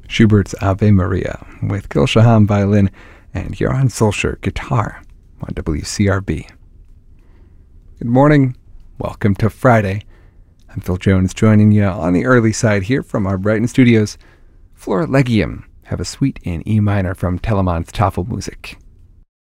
Schubert's Ave Maria with Gil Shaham violin and Joran Solskjaer guitar on WCRB. Good morning. Welcome to Friday. I'm Phil Jones joining you on the early side here from our Brighton studios. Flora Legium have a suite in E minor from Telemann's Tafelmusik.